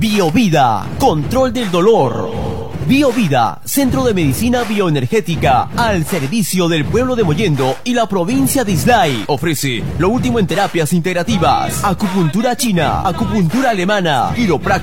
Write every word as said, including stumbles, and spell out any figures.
Biovida, control del dolor. Biovida, Centro de Medicina Bioenergética, al servicio del pueblo de Mollendo y la provincia de Islay. Ofrece lo último en terapias integrativas, acupuntura china, acupuntura alemana, quiropráctica